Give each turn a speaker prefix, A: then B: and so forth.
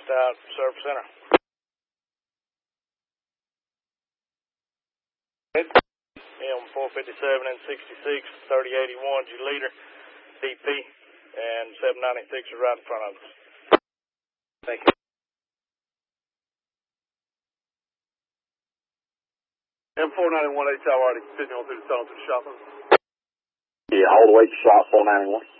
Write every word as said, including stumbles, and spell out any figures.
A: out Service Center. M four fifty-seven and sixty-six, thirty eighty-one, your leader, D P, and seven ninety-six is right in front of us. Thank you.
B: M four ninety-one, H L already continuing through the tunnel to the shop.
C: Yeah, all the way to shop four ninety-one.